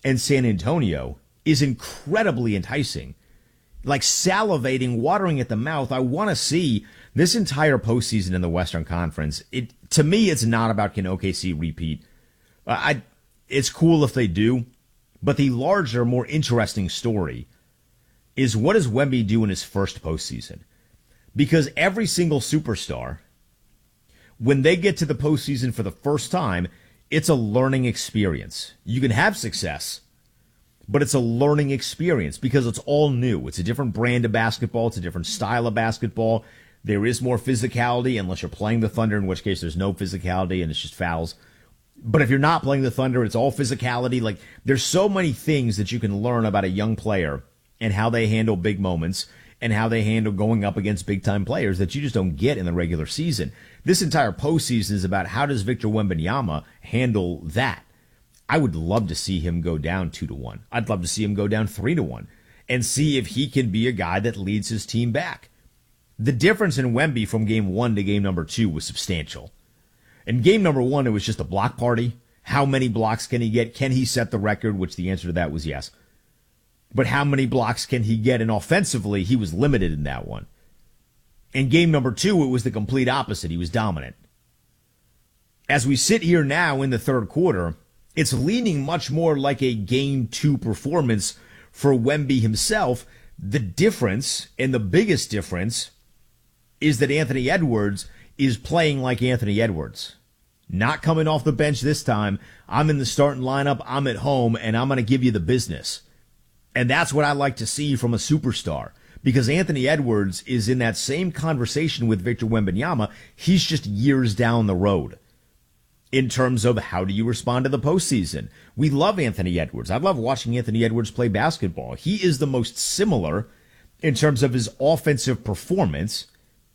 and San Antonio is incredibly enticing. Like salivating, watering at the mouth. I want to see this entire postseason in the Western Conference. To me, it's not about can OKC repeat. It's cool if they do, but the larger, more interesting story is what does Wemby do in his first postseason? Because every single superstar, when they get to the postseason for the first time, it's a learning experience. You can have success, but it's a learning experience because it's all new. It's a different brand of basketball. It's a different style of basketball. There is more physicality, unless you're playing the Thunder, in which case there's no physicality and it's just fouls. But if you're not playing the Thunder, it's all physicality. Like, there's so many things that you can learn about a young player and how they handle big moments and how they handle going up against big-time players that you just don't get in the regular season. This entire postseason is about how does Victor Wembanyama handle that. I would love to see him go down 2-1. I'd love to see him go down 3-1 and see if he can be a guy that leads his team back. The difference in Wemby from game 1 to game number 2 was substantial. In game number 1, it was just a block party. How many blocks can he get? Can he set the record? Which the answer to that was yes. But how many blocks can he get? And offensively, he was limited in that one. In game number 2, it was the complete opposite. He was dominant. As we sit here now in the third quarter, it's leaning much more like a game 2 performance for Wemby himself. The difference, and the biggest difference, is that Anthony Edwards is playing like Anthony Edwards. Not coming off the bench this time. I'm in the starting lineup, I'm at home, and I'm going to give you the business. And that's what I like to see from a superstar. Because Anthony Edwards is in that same conversation with Victor Wembanyama. He's just years down the road in terms of how do you respond to the postseason. We love Anthony Edwards. I love watching Anthony Edwards play basketball. He is the most similar in terms of his offensive performance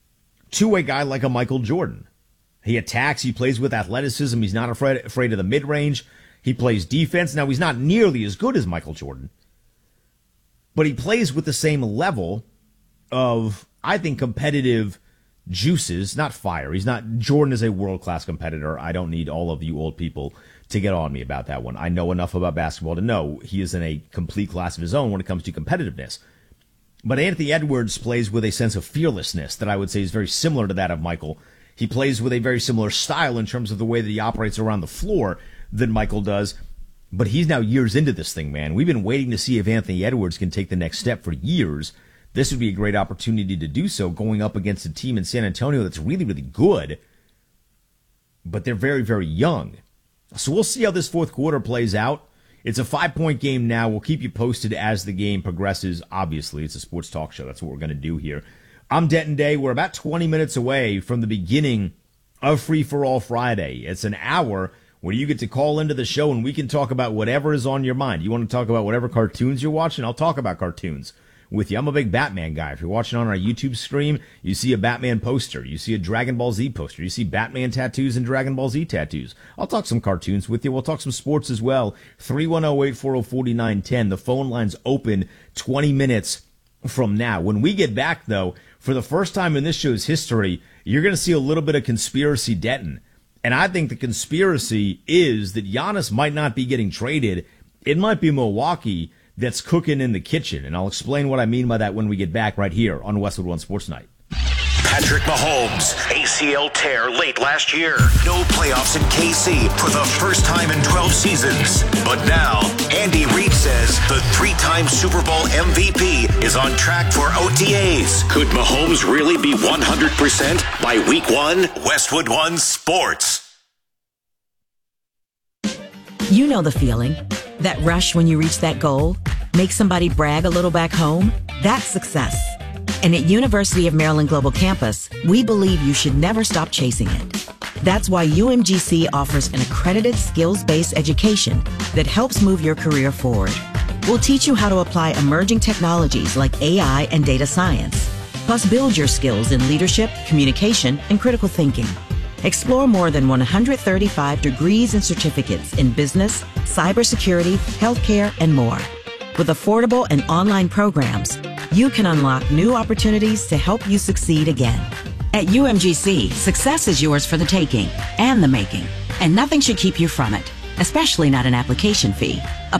to a guy like a Michael Jordan. He attacks, he plays with athleticism, he's not afraid of the mid-range, he plays defense. Now, he's not nearly as good as Michael Jordan, but he plays with the same level of, I think, competitive juices, not fire. Jordan is a world-class competitor. I don't need all of you old people to get on me about that one. I know enough about basketball to know he is in a complete class of his own when it comes to competitiveness. But Anthony Edwards plays with a sense of fearlessness that I would say is very similar to that of Michael. He plays with a very similar style in terms of the way that he operates around the floor than Michael does. But he's now years into this thing, man. We've been waiting to see if Anthony Edwards can take the next step for years. This would be a great opportunity to do so, going up against a team in San Antonio that's really, really good. But they're very, very young. So we'll see how this fourth quarter plays out. It's a 5-point game now. We'll keep you posted as the game progresses. Obviously, it's a sports talk show. That's what we're going to do here. I'm Denton Day. We're about 20 minutes away from the beginning of Free for All Friday. It's an hour where you get to call into the show and we can talk about whatever is on your mind. You want to talk about whatever cartoons you're watching? I'll talk about cartoons with you. I'm a big Batman guy. If you're watching on our YouTube stream, you see a Batman poster. You see a Dragon Ball Z poster. You see Batman tattoos and Dragon Ball Z tattoos. I'll talk some cartoons with you. We'll talk some sports as well. 310-840-4910. The phone line's open 20 minutes from now. When we get back, though, for the first time in this show's history, you're going to see a little bit of conspiracy Denton. And I think the conspiracy is that Giannis might not be getting traded. It might be Milwaukee that's cooking in the kitchen. And I'll explain what I mean by that when we get back right here on Westwood One Sports Night. Patrick Mahomes, ACL tear late last year. No playoffs in KC for the first time in 12 seasons. But now, Andy Reid says the three-time Super Bowl MVP is on track for OTAs. Could Mahomes really be 100% by week 1? Westwood One Sports. You know the feeling. That rush when you reach that goal. Make somebody brag a little back home. That's success. And at University of Maryland Global Campus, we believe you should never stop chasing it. That's why UMGC offers an accredited skills-based education that helps move your career forward. We'll teach you how to apply emerging technologies like AI and data science, plus build your skills in leadership, communication, and critical thinking. Explore more than 135 degrees and certificates in business, cybersecurity, healthcare, and more. With affordable and online programs, you can unlock new opportunities to help you succeed again. At UMGC, success is yours for the taking and the making, and nothing should keep you from it, especially not an application fee.